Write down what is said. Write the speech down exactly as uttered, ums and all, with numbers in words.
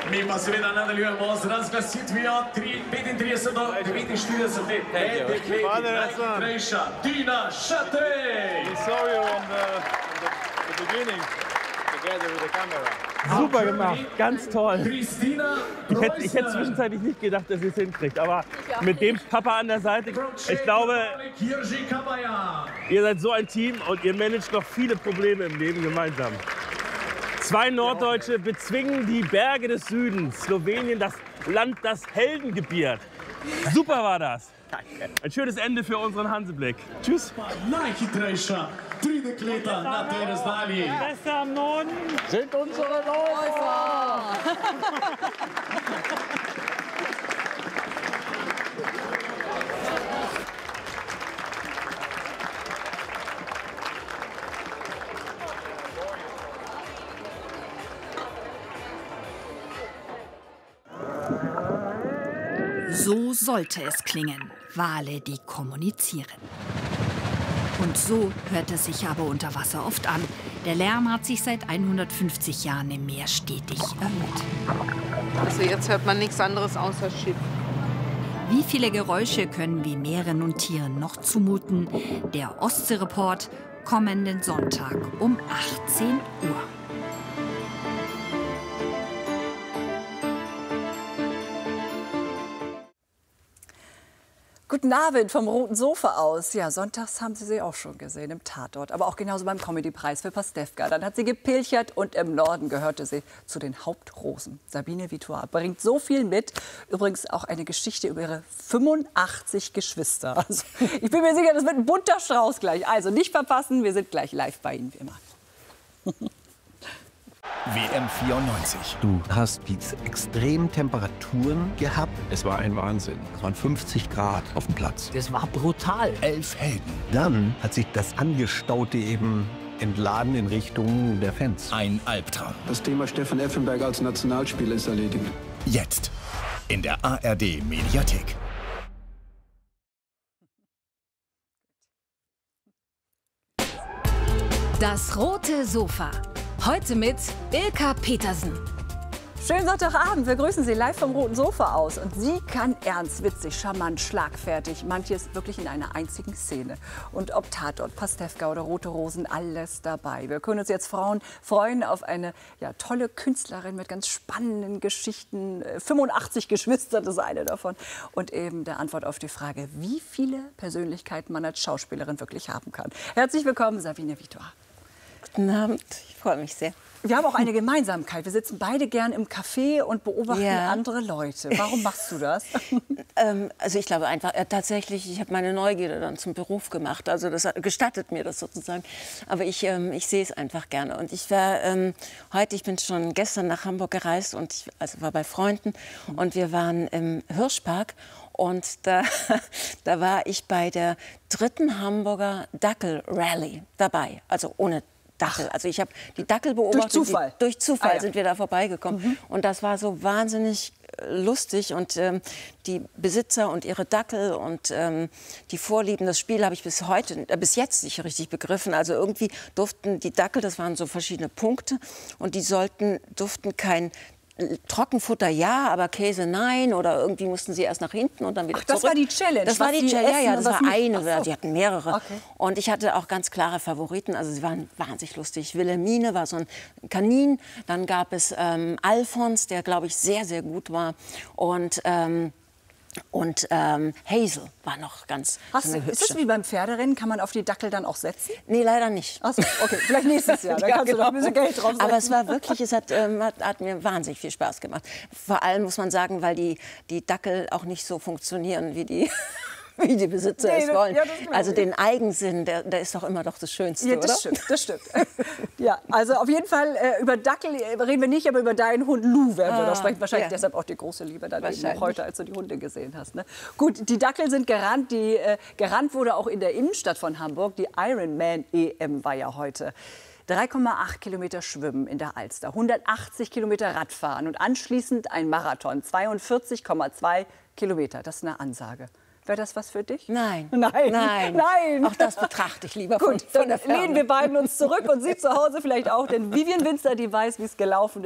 Mima seveda nadaljujemo z razglasitvijo petintrideset do devetinštirideset let. Najhitrejša Tina Šatej. Super gemacht, ganz toll. Ich hätte, ich hätte zwischenzeitlich nicht gedacht, dass sie es hinkriegt. Aber mit dem Papa an der Seite, ich glaube, ihr seid so ein Team und ihr managt noch viele Probleme im Leben gemeinsam. Zwei Norddeutsche bezwingen die Berge des Südens, Slowenien, das Land, das Helden gebiert. Super war das. Ein schönes Ende für unseren Hanseblick. Tschüss. Najhitrejša tri dekleta na tej razdalji. Besser am Norden sind unsere Läufer. So sollte es klingen, Wale, die kommunizieren. Und so hört es sich aber unter Wasser oft an. Der Lärm hat sich seit hundertfünfzig Jahren im Meer stetig erhöht. Also jetzt hört man nichts anderes außer Schiff. Wie viele Geräusche können wir Meeren und Tieren noch zumuten? Der Ostsee-Report kommenden Sonntag um achtzehn Uhr. Guten Abend vom Roten Sofa aus. Ja, sonntags haben Sie sie auch schon gesehen im Tatort, aber auch genauso beim Comedy-Preis für Pastewka. Dann hat sie gepilchert und im Norden gehörte sie zu den Hauptrosen. Sabine Vitoire bringt so viel mit. Übrigens auch eine Geschichte über ihre fünfundachtzig Geschwister. Also, ich bin mir sicher, das wird ein bunter Strauß gleich. Also nicht verpassen, wir sind gleich live bei Ihnen wie immer. W M vierundneunzig. Du hast diese extremen Temperaturen gehabt. Es war ein Wahnsinn. Es waren fünfzig Grad auf dem Platz. Das war brutal. Elf Helden. Dann hat sich das Angestaute eben entladen in Richtung der Fans. Ein Albtraum. Das Thema Stefan Effenberg als Nationalspieler ist erledigt. Jetzt in der A R D Mediathek. Das Rote Sofa. Heute mit Ilka Petersen. Schönen Sonntagabend, wir grüßen Sie live vom Roten Sofa aus. Und sie kann ernst, witzig, charmant, schlagfertig, manches wirklich in einer einzigen Szene. Und ob Tatort, Pastewka oder Rote Rosen, alles dabei. Wir können uns jetzt Frauen freuen auf eine ja, tolle Künstlerin mit ganz spannenden Geschichten. fünfundachtzig Geschwister, das ist eine davon. Und eben der Antwort auf die Frage, wie viele Persönlichkeiten man als Schauspielerin wirklich haben kann. Herzlich willkommen, Sabine Vitoire. Guten Abend, ich freue mich sehr. Wir haben auch eine Gemeinsamkeit. Wir sitzen beide gern im Café und beobachten ja. andere Leute. Warum machst du das? ähm, also ich glaube einfach, äh, tatsächlich, ich habe meine Neugierde dann zum Beruf gemacht. Also das gestattet mir das sozusagen. Aber ich, ähm, ich sehe es einfach gerne. Und ich war ähm, heute, ich bin schon gestern nach Hamburg gereist und ich also war bei Freunden und wir waren im Hirschpark. Und da, da war ich bei der dritten Hamburger Dackel-Rallye dabei, also ohne Dackel. Also ich habe die Dackel beobachtet. Durch Zufall? Die, durch Zufall ah, ja. sind wir da vorbeigekommen. Mhm. Und das war so wahnsinnig lustig. Und ähm, die Besitzer und ihre Dackel und ähm, die Vorlieben, das Spiel habe ich bis heute, äh, bis jetzt nicht richtig begriffen. Also irgendwie durften die Dackel, das waren so verschiedene Punkte, und die sollten, durften kein Trockenfutter ja, aber Käse nein, oder irgendwie mussten sie erst nach hinten und dann wieder Ach, das zurück. war die Challenge? Das war die Challenge, ja, ja, das war eine, so. Die hatten mehrere. Okay. Und ich hatte auch ganz klare Favoriten, also sie waren wahnsinnig lustig. Wilhelmine war so ein Kanin, dann gab es ähm, Alfons, der, glaube ich, sehr, sehr gut war, und ähm, Und ähm, Hazel war noch ganz Hast, so eine Ist das wie beim Pferderennen? Kann man auf die Dackel dann auch setzen? Nee, leider nicht. Ach so, okay, vielleicht nächstes Jahr. Dann ja, kannst genau. du doch ein bisschen Geld drauf setzen. Aber es war wirklich, es hat, ähm, hat, hat mir wahnsinnig viel Spaß gemacht. Vor allem muss man sagen, weil die, die Dackel auch nicht so funktionieren wie die... wie die Besitzer nee, es wollen. Ja, also den Eigensinn, der, der ist doch immer doch das Schönste, ja, das oder? Stimmt, das stimmt. Ja, also auf jeden Fall, äh, über Dackel reden wir nicht, aber über deinen Hund Lou werden wir ah, noch sprechen. Wahrscheinlich ja. deshalb auch die große Liebe dann eben heute, als du die Hunde gesehen hast. Ne? Gut, die Dackel sind gerannt. Die, äh, gerannt wurde auch in der Innenstadt von Hamburg. Die Ironman E M war ja heute. drei Komma acht Kilometer Schwimmen in der Alster, hundertachtzig Kilometer Radfahren und anschließend ein Marathon, zweiundvierzig Komma zwei Kilometer. Das ist eine Ansage. Wäre das was für dich? Nein. Nein. Nein. Nein. Auch das betrachte ich lieber von, Gut, von der dann lehnen wir beiden uns zurück und Sie zu Hause vielleicht auch. Denn Vivian Winzer, die weiß, wie es gelaufen ist.